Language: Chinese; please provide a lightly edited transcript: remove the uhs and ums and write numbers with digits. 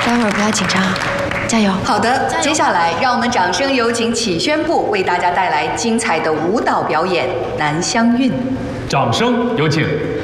待会儿不要紧张啊，加油！ 好的，接下来让我们掌声有请启宣部为大家带来精彩的舞蹈表演《南乡韵》。 掌声有请。